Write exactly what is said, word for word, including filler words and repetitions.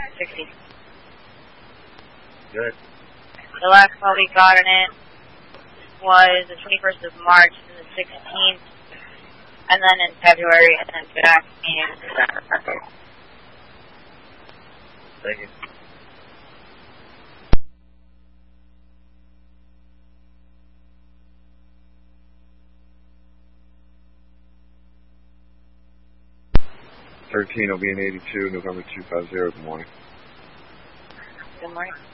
sixty. Good. The last call we got on it was the twenty-first of March and the sixteenth, and then in February, and then back in December. Thank you. thirteen will be an eighty-two, November two five zero, good morning. Good morning.